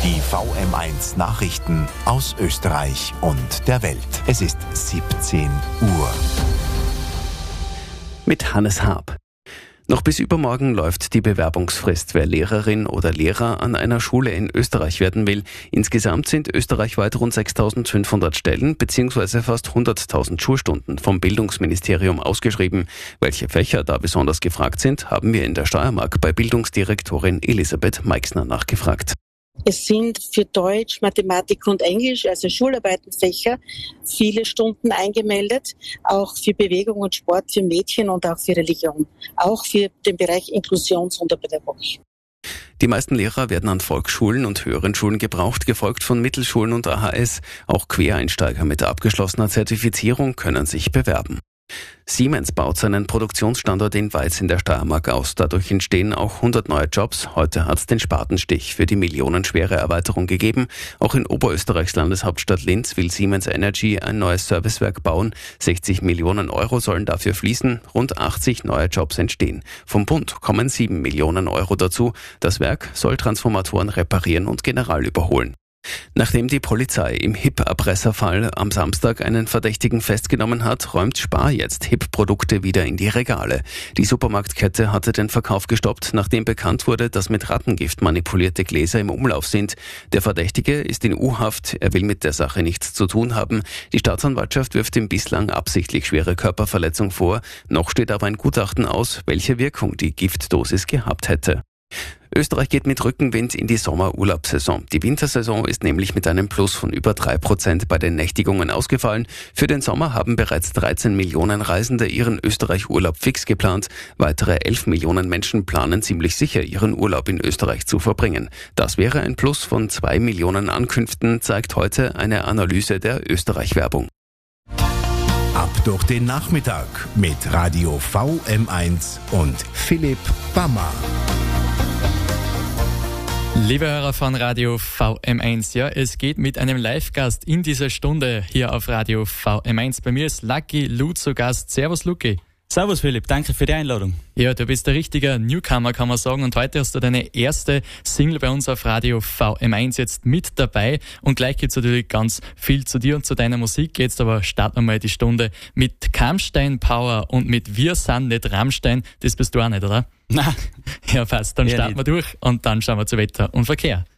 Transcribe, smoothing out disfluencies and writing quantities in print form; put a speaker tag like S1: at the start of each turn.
S1: Die VM1 Nachrichten aus Österreich und der Welt. Es ist 17 Uhr.
S2: Mit Hannes Haab. Noch bis übermorgen läuft die Bewerbungsfrist, wer Lehrerin oder Lehrer an einer Schule in Österreich werden will. Insgesamt sind österreichweit rund 6.500 Stellen bzw. fast 100.000 Schulstunden vom Bildungsministerium ausgeschrieben. Welche Fächer da besonders gefragt sind, haben wir in der Steiermark bei Bildungsdirektorin Elisabeth Meixner nachgefragt.
S3: Es sind für Deutsch, Mathematik und Englisch, also Schularbeitenfächer, viele Stunden eingemeldet, auch für Bewegung und Sport für Mädchen und auch für Religion, auch für den Bereich Inklusion und Sonderpädagogik.
S2: Die meisten Lehrer werden an Volksschulen und höheren Schulen gebraucht, gefolgt von Mittelschulen und AHS. Auch Quereinsteiger mit abgeschlossener Zertifizierung können sich bewerben. Siemens baut seinen Produktionsstandort in Weiz in der Steiermark aus. Dadurch entstehen auch 100 neue Jobs. Heute hat es den Spatenstich für die millionenschwere Erweiterung gegeben. Auch in Oberösterreichs Landeshauptstadt Linz will Siemens Energy ein neues Servicewerk bauen. 60 Millionen Euro sollen dafür fließen. Rund 80 neue Jobs entstehen. Vom Bund kommen 7 Millionen Euro dazu. Das Werk soll Transformatoren reparieren und general überholen. Nachdem die Polizei im HIP-Erpresserfall am Samstag einen Verdächtigen festgenommen hat, räumt Spar jetzt HIP-Produkte wieder in die Regale. Die Supermarktkette hatte den Verkauf gestoppt, nachdem bekannt wurde, dass mit Rattengift manipulierte Gläser im Umlauf sind. Der Verdächtige ist in U-Haft, er will mit der Sache nichts zu tun haben. Die Staatsanwaltschaft wirft ihm bislang absichtlich schwere Körperverletzung vor. Noch steht aber ein Gutachten aus, welche Wirkung die Giftdosis gehabt hätte. Österreich geht mit Rückenwind in die Sommerurlaubssaison. Die Wintersaison ist nämlich mit einem Plus von über 3% bei den Nächtigungen ausgefallen. Für den Sommer haben bereits 13 Millionen Reisende ihren Österreich-Urlaub fix geplant. Weitere 11 Millionen Menschen planen ziemlich sicher, ihren Urlaub in Österreich zu verbringen. Das wäre ein Plus von 2 Millionen Ankünften, zeigt heute eine Analyse der Österreich-Werbung.
S1: Ab durch den Nachmittag mit Radio VM1 und Philipp Bammer.
S4: Liebe Hörer von Radio VM1, ja, es geht mit einem Live-Gast in dieser Stunde hier auf Radio VM1. Bei mir ist Lucky Lou zu Gast. Servus, Lucky.
S5: Servus, Philipp. Danke für die Einladung.
S4: Ja, du bist der richtige Newcomer, kann man sagen. Und heute hast du deine erste Single bei uns auf Radio VM1 jetzt mit dabei. Und gleich gibt's natürlich ganz viel zu dir und zu deiner Musik. Jetzt aber starten wir mal die Stunde mit Kammstein Power und mit Wir sind nicht Rammstein. Das bist du auch nicht, oder?
S5: Nein.
S4: Ja, passt. Dann starten wir durch und dann schauen wir zu Wetter und Verkehr.